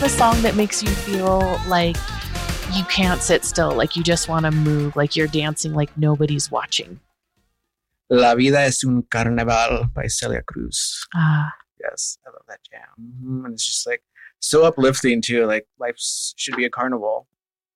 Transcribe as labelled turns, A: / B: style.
A: have a song that makes you feel like you can't sit still, like you just want to move, like you're dancing like nobody's watching?
B: La Vida es un Carnaval by Celia Cruz.
A: Ah,
B: Yes, I love that jam. And it's just like so uplifting too. Like life should be a carnival.